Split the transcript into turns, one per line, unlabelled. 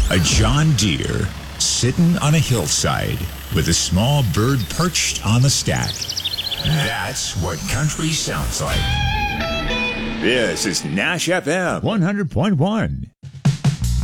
A John Deere sitting on a hillside with a small bird perched on the stack. That's what country sounds like. This is Nash FM 100.1.